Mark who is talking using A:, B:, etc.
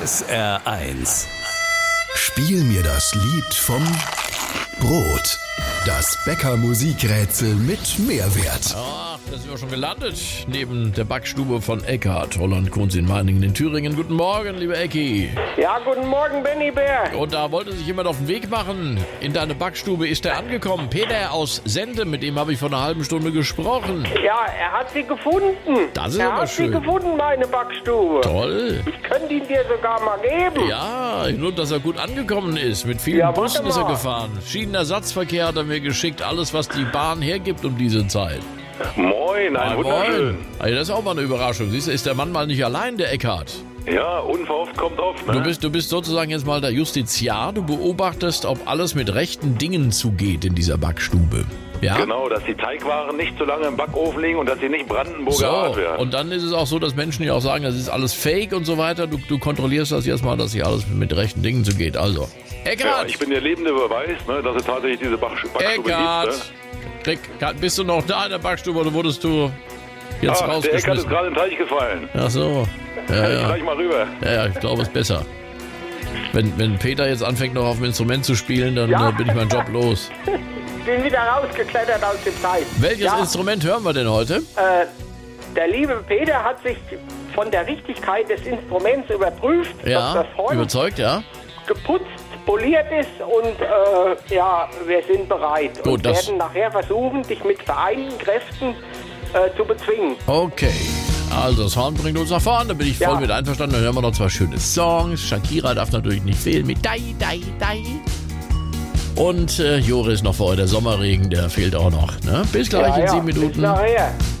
A: SR1. Spiel mir das Lied vom Brot. Das Bäcker-Musikrätsel mit Mehrwert.
B: Ach, da sind wir schon gelandet. Neben der Backstube von Eckhardt, Holland, Kunz in Meiningen in Thüringen. Guten Morgen, lieber Ecki.
C: Ja, guten Morgen, Benny Bär.
B: Und da wollte sich jemand auf den Weg machen. In deine Backstube ist er angekommen. Peter aus Sende, mit dem habe ich vor einer halben Stunde gesprochen.
C: Ja, er hat sie gefunden.
B: Das ist
C: er
B: aber
C: hat
B: schön.
C: sie gefunden, meine Backstube.
B: Toll.
C: Ich könnte ihn dir sogar mal geben.
B: Ja, nur, dass er gut angekommen ist. Mit vielen
C: Ja, warte
B: Bussen ist er
C: mal.
B: gefahren. Schienenersatzverkehr hat er mir geschickt. Alles, was die Bahn hergibt um diese Zeit.
D: Moin, ein wunderschön.
B: Also das ist auch mal eine Überraschung. Siehst du, ist der Mann mal nicht allein, der Eckhardt.
D: Ja, unverhofft kommt oft, ne?
B: Du bist sozusagen jetzt mal der Justiziar. Du beobachtest, ob alles mit rechten Dingen zugeht in dieser Backstube. Ja?
D: Genau, dass die Teigwaren nicht so lange im Backofen liegen und dass sie nicht Brandenburger Art
B: So,
D: werden.
B: und dann ist es auch so, dass Menschen ja auch sagen, das ist alles Fake und so weiter. Du kontrollierst das jetzt mal, dass hier alles mit rechten Dingen zugeht. Also,
D: Ja,
B: Eckhardt!
D: ich bin der lebende Beweis, ne, dass es tatsächlich diese Backstube
B: Eckhardt!
D: gibt. Ne?
B: Bist du noch da in der Backstube oder wurdest du jetzt
D: Ach, der Eckhardt ist
B: rausgeschmissen?
D: gerade im Teich gefallen.
B: Ach so. Ja,
D: Ich
B: ja.
D: gleich mal rüber.
B: Ja, ich glaube, es ist besser. Wenn Peter jetzt anfängt, noch auf dem Instrument zu spielen, dann
C: Ja.
B: bin ich meinen Job los.
C: Bin wieder rausgeklettert aus dem Teich.
B: Welches
C: ja,
B: Instrument hören wir denn heute?
C: Der liebe Peter hat sich von der Richtigkeit des Instruments überprüft, dass
B: Ja,
C: das Horn
B: überzeugt, ja?
C: geputzt, poliert ist und ja, wir sind bereit.
B: Gut,
C: und
B: das-
C: werden nachher versuchen, dich mit vereinten Kräften zu bezwingen.
B: Okay. Also, das Horn bringt uns nach vorne, da bin ich voll
C: Ja.
B: mit einverstanden. Dann hören wir noch zwei schöne Songs. Shakira darf natürlich nicht fehlen mit Dai, Dai, Dai. Und Joris noch vor, der Sommerregen, der fehlt auch noch. Ne? Bis gleich in 7
C: Bis
B: Minuten.
C: nachher.